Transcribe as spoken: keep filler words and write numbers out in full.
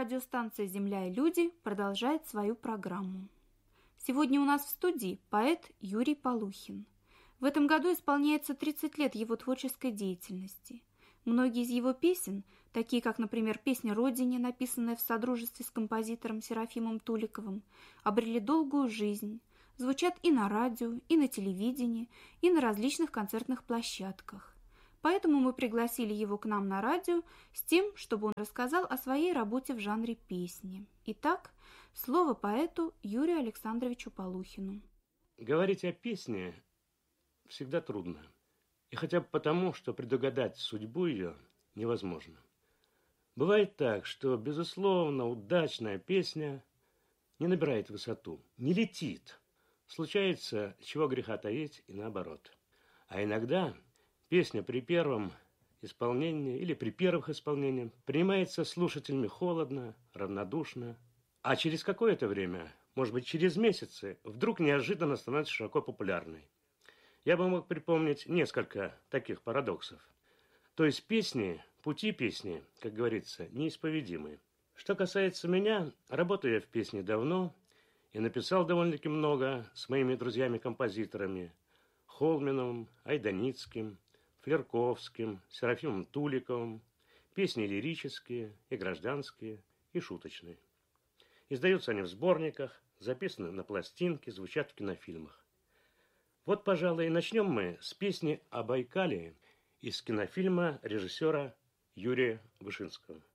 радиостанция «Земля и люди» продолжает свою программу. Сегодня у нас в студии поэт Юрий Полухин. В этом году исполняется тридцать лет его творческой деятельности. Многие из его песен, такие как, например, песня «Родине», написанная в содружестве с композитором Серафимом Туликовым, обрели долгую жизнь, звучат и на радио, и на телевидении, и на различных концертных площадках. Поэтому мы пригласили его к нам на радио с тем, чтобы он рассказал о своей работе в жанре песни. Итак, слово поэту Юрию Александровичу Полухину. Говорить о песне всегда трудно. И хотя бы потому, что предугадать судьбу ее невозможно. Бывает так, что, безусловно, удачная песня не набирает высоту, не летит. Случается, чего греха таить, и наоборот. А иногда песня при первом исполнении или при первых исполнениях принимается слушателями холодно, равнодушно, а через какое-то время, может быть, через месяцы, вдруг неожиданно становится широко популярной. Я бы мог припомнить несколько таких парадоксов. То есть песни, пути песни, как говорится, неисповедимы. Что касается меня, работаю я в песне давно и написал довольно-таки много с моими друзьями-композиторами Холминовым, Айданицким, Флерковским, Серафимом Туликовым, песни лирические и гражданские, и шуточные. Издаются они в сборниках, записаны на пластинке, звучат в кинофильмах. Вот, пожалуй, и начнем мы с песни о Байкале из кинофильма режиссера Юрия Вышинского.